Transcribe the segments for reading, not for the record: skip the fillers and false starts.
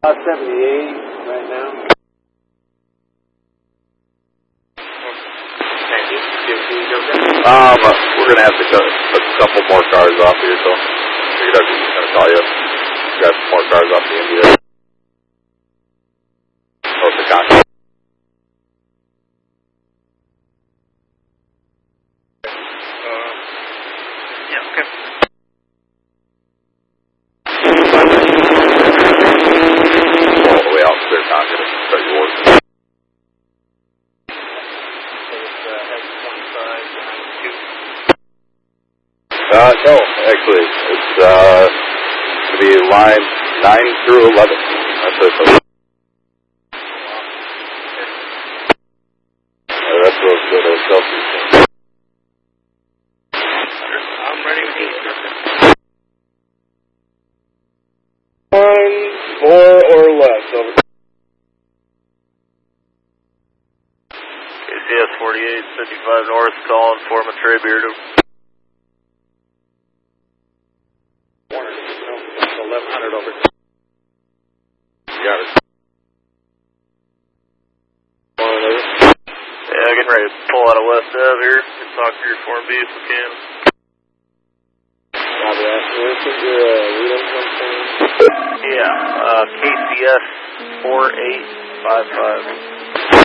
78 right now. We're going to have to cut a couple more cars off here, so I figured I was just going to call you. Grab some more cars off the India. Oh, the copy. Yeah, okay. All the way out to their pocket and start your work. No, actually, it's going to be line 9 through 11. That's it. That's those good selfies. I'm ready with you. 1, 4 or less. Over. KCS 4855 North, calling Foreman Trey Beard. 1100 over. Got it. Yeah, getting ready to pull out of West Ave here. Can talk to your Form B if we can. Copy that. Where's your reading something? Yeah, KCS 4855.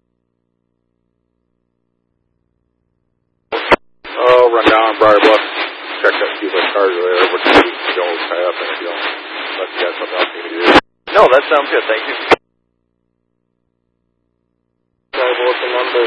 Oh, run down Briar Bluff. Check that few of cars over there. What you don't tie up and if you don't, unless you got something else you can do. No, that sounds good. Thank you. Bulletin number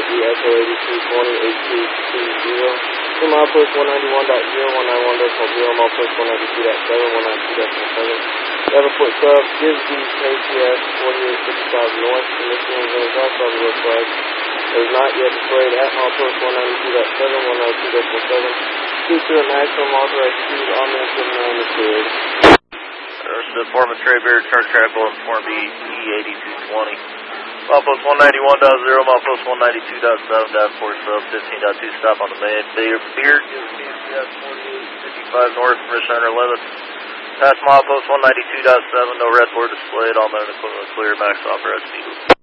ESO82208220. From outpost 191.0, 191.0, outpost 192.7, 192.7. Davenport Sub gives the KCS 4855 North permission and is also on the road flag. It is not yet displayed at outpost 192.7, 192.7. Due to the maximum authorized speed on the equipment and the field. There's the Foreman Trey Beard, charge track bulletin Form B, E8220. Outpost 191.0, outpost 192.7, Davenport Sub 15.2, stop on the main. Beard gives KCS 4855 North, permission under 11. Pass outpost 192.7, no red board displayed, all known equipment clear, max authorized speed.